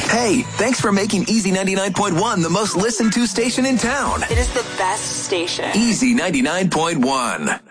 Hey, thanks for making Easy 99.1 the most listened to station in town. It is the best station. Easy 99.1.